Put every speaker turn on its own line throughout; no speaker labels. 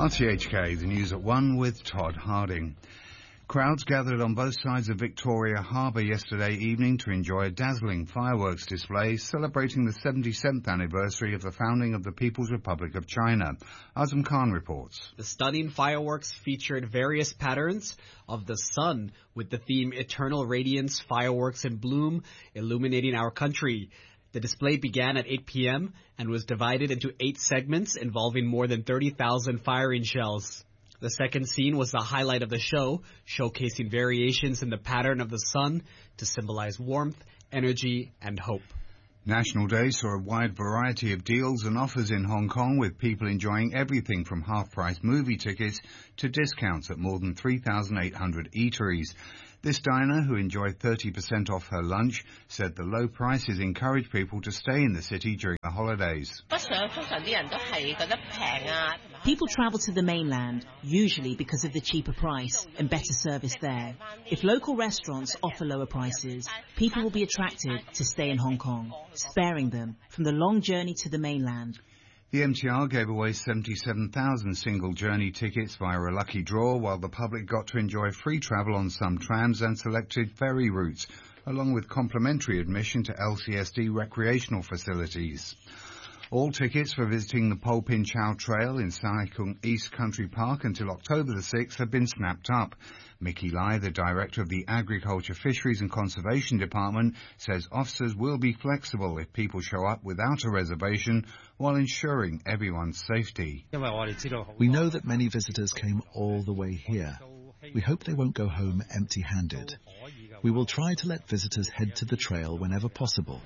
RTHK, the news at 1 with Todd Harding. Crowds gathered on both sides of Victoria Harbour yesterday evening to enjoy a dazzling fireworks display celebrating the 77th anniversary of the founding of the People's Republic of China. Azam Khan reports.
The stunning fireworks featured various patterns of the sun with the theme Eternal Radiance, Fireworks in Bloom, illuminating our country. The display began at 8 p.m. and was divided into 8 segments involving more than 30,000 firing shells. The second scene was the highlight of the show, showcasing variations in the pattern of the sun to symbolize warmth, energy, and hope.
National Day saw a wide variety of deals and offers in Hong Kong, with people enjoying everything from half-price movie tickets to discounts at more than 3,800 eateries. This diner, who enjoyed 30% off her lunch, said the low prices encourage people to stay in the city during the holidays.
People travel to the mainland, usually because of the cheaper price and better service there. If local restaurants offer lower prices, people will be attracted to stay in Hong Kong, sparing them from the long journey to the mainland.
The MTR gave away 77,000 single journey tickets via a lucky draw, while the public got to enjoy free travel on some trams and selected ferry routes, along with complimentary admission to LCSD recreational facilities. All tickets for visiting the Po Pin Chau Trail in Sai Kung East Country Park until October the 6th have been snapped up. Mickey Lai, the director of the Agriculture, Fisheries and Conservation Department, says officers will be flexible if people show up without a reservation while ensuring everyone's safety.
We know that many visitors came all the way here. We hope they won't go home empty-handed. We will try to let visitors head to the trail whenever possible.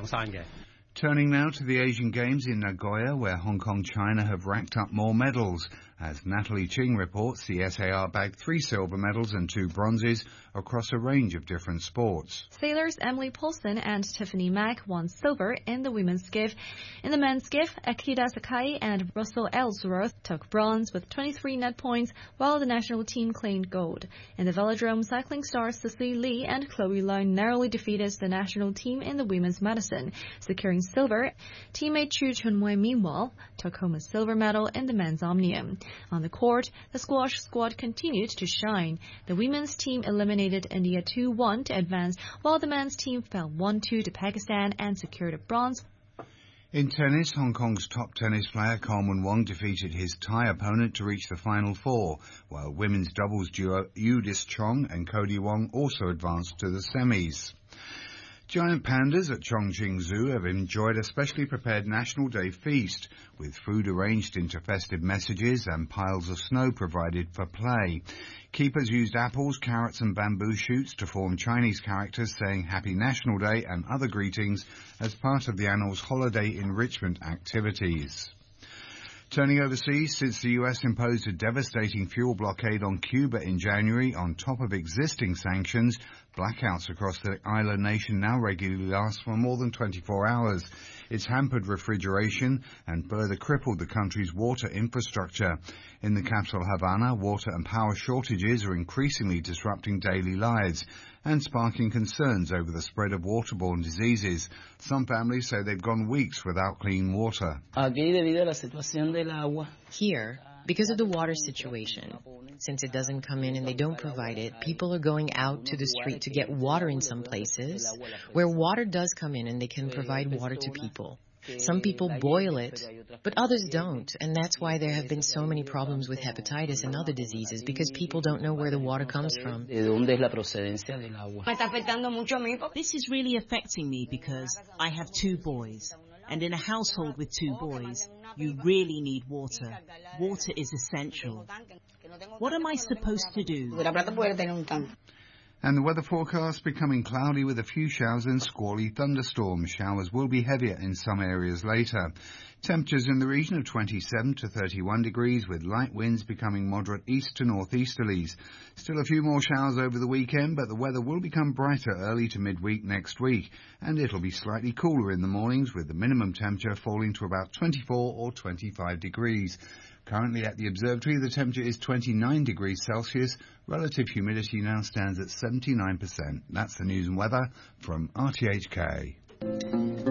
Turning now to the Asian Games in Nagoya, where Hong Kong, China have racked up more medals. As Natalie Ching reports, the SAR bagged 3 silver medals and 2 bronzes across a range of different sports.
Sailors Emily Paulson and Tiffany Mack won silver in the women's skiff. In the men's skiff, Akira Sakai and Russell Ellsworth took bronze with 23 net points, while the national team claimed gold. In the velodrome, cycling stars Cecily Lee and Chloe Lown narrowly defeated the national team in the women's medicine, securing silver. Teammate Chu Chunwei, meanwhile, took home a silver medal in the men's omnium. On the court, the squash squad continued to shine. The women's team eliminated India 2-1 to advance, while the men's team fell 1-2 to Pakistan and secured a bronze.
In tennis, Hong Kong's top tennis player Coleman Wong defeated his Thai opponent to reach the Final Four, while women's doubles duo Eudis Chong and Cody Wong also advanced to the semis. Giant pandas at Chongqing Zoo have enjoyed a specially prepared National Day feast, with food arranged into festive messages and piles of snow provided for play. Keepers used apples, carrots and bamboo shoots to form Chinese characters saying Happy National Day and other greetings as part of the animals' holiday enrichment activities. Turning overseas, since the US imposed a devastating fuel blockade on Cuba in January on top of existing sanctions, blackouts across the island nation now regularly last for more than 24 hours. It's hampered refrigeration and further crippled the country's water infrastructure. In the capital Havana, water and power shortages are increasingly disrupting daily lives and sparking concerns over the spread of waterborne diseases. Some families say they've gone weeks without clean water.
Here, because of the water situation, since it doesn't come in and they don't provide it, people are going out to the street to get water in some places where water does come in and they can provide water to people. Some people boil it, but others don't, and that's why there have been so many problems with hepatitis and other diseases, because people don't know where the water comes from.
This is really affecting me because I have 2 boys, and in a household with 2 boys, you really need water. Water is essential. What am I supposed to do?
And the weather forecast becoming cloudy with a few showers and squally thunderstorms. Showers will be heavier in some areas later. Temperatures in the region of 27 to 31 degrees, with light winds becoming moderate east to northeasterlies. Still a few more showers over the weekend, but the weather will become brighter early to midweek next week, and it'll be slightly cooler in the mornings, with the minimum temperature falling to about 24 or 25 degrees. Currently at the observatory, the temperature is 29 degrees Celsius. Relative humidity now stands at 79%. That's the news and weather from RTHK.